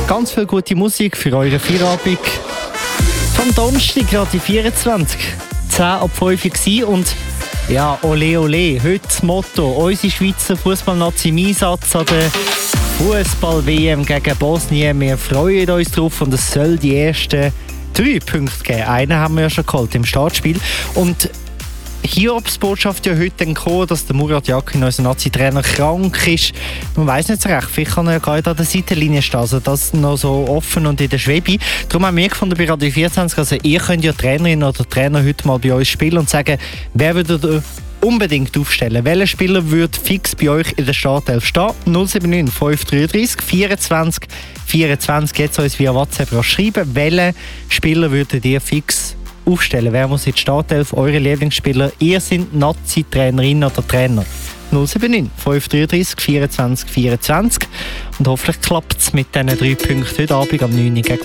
Ganz viel gute Musik für eure Feierabend. Vom Donnerstag, gerade die 24. 10 ab 5 Uhr und ja, ole ole, heute das Motto, unsere Schweizer Fußballnazi im Einsatz an der Fußball-WM gegen Bosnien. Wir freuen uns drauf und es soll die ersten 3 Punkte geben. Einen haben wir ja schon geholt im Startspiel. Und Hiobsbotschaft ja heute gekommen, dass der Murat Yakin, unser Nazi-Trainer, krank ist. Man weiss nicht so recht, vielleicht kann er ja gar nicht an der Seitenlinie stehen. Also das noch so offen und in der Schwebe. Darum haben wir gefunden bei Radio 24, also ihr könnt ja Trainerin oder Trainer heute mal bei uns spielen und sagen, wer würde unbedingt aufstellen? Welcher Spieler würde fix bei euch in der Startelf stehen? 079 533 24 24. Jetzt uns via WhatsApp schreiben, welchen Spieler würdet ihr fix aufstellen? Wer muss in die Startelf? Eure Lieblingsspieler? Ihr seid Nazi-Trainerin oder Trainer. 079 533 24 24. Und hoffentlich klappt es mit diesen 3 Punkten heute Abend am 9 Uhr gegen